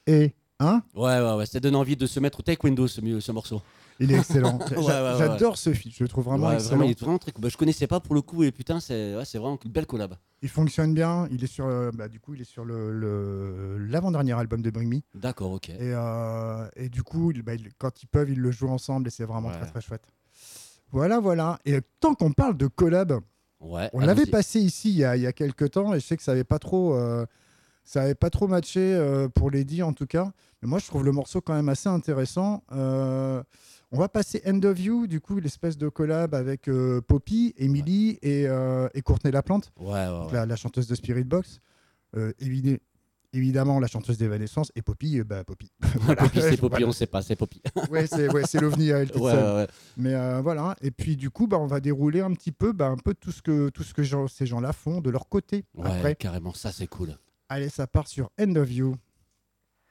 Et hein, Ouais, ça donne envie de se mettre au taekwondo ce morceau. il est excellent. Ouais. J'adore ce feat, je le trouve vraiment Ouais, vraiment, il excellent. est vraiment très cool. Bah, je connaissais pas pour le coup et putain, c'est vraiment une belle collab. Il fonctionne bien. Il est sur, du coup, il est sur l'avant-dernier album de Bring Me. D'accord, ok. Et du coup, quand ils peuvent, ils le jouent ensemble et c'est vraiment très Ouais. très chouette. Voilà, voilà. Et tant qu'on parle de collab, Ouais, on l'avait allons-y. passé ici il y a quelques temps et je sais que ça avait pas trop matché pour Lady en tout cas. Mais moi, je trouve le morceau quand même assez intéressant. On va passer End of You, du coup, l'espèce de collab avec Poppy, Ouais, Emily et Courtney Laplante, donc ouais. la chanteuse de Spirit Box. Euh, évidé- Évidemment, la chanteuse d'Evanescence et Poppy, Poppy. Voilà. Poppy, c'est Poppy, Voilà. on sait pas, c'est Poppy. Ouais, c'est l'OVNI à elle toute seule. Ouais. Mais voilà. Et puis, du coup, on va dérouler un petit peu, un peu tout ce que ces gens-là font de leur côté Ouais, après. carrément, ça c'est cool. Allez, ça part sur End of You.